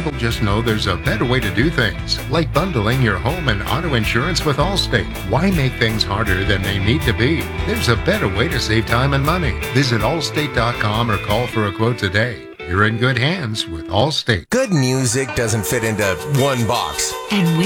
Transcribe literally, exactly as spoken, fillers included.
people just know there's a better way to do things, like bundling your home and auto insurance with Allstate. Why make things harder than they need to be? There's a better way to save time and money. Visit allstate dot com or call for a quote today. You're in good hands with Allstate. Good music doesn't fit into one box. And we